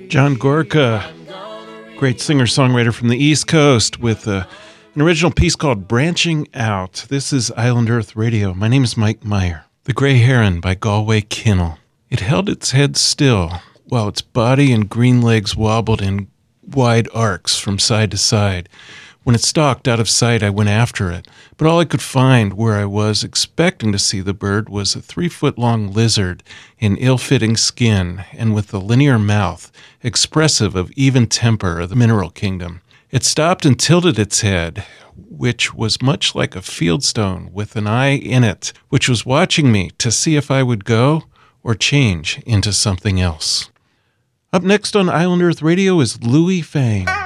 John Gorka, great singer-songwriter from the East Coast with an original piece called Branching Out. This is Island Earth Radio. My name is Mike Meyer. The Grey Heron by Galway Kinnell. It held its head still while its body and green legs wobbled in wide arcs from side to side. When it stalked out of sight, I went after it, but all I could find where I was expecting to see the bird was a 3-foot-long lizard in ill-fitting skin and with a linear mouth, expressive of even temper of the mineral kingdom. It stopped and tilted its head, which was much like a fieldstone with an eye in it, which was watching me to see if I would go or change into something else. Up next on Island Earth Radio is Louis Fang.